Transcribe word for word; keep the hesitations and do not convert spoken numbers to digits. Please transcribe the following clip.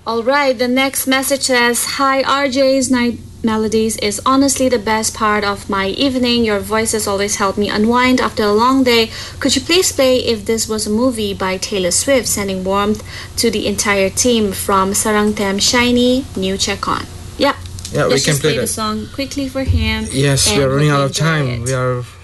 All right, the next message says, Hi, R J's Night Melodies is honestly the best part of my evening. Your voices always help me unwind after a long day. Could you please play If This Was a Movie by Taylor Swift, sending warmth to the entire team from Sarangtem Shiny, New Chekon. Yeah, Yeah, let's we can just play play that. the song quickly for him. Yes, we and are running hope out you of enjoy time. it. We are